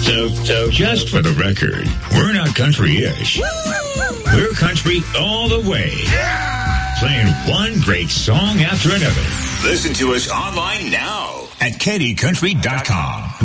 So just for the record, we're not country-ish. We're country all the way. Playing one great song after another. Listen to us online now at KDCountry.com.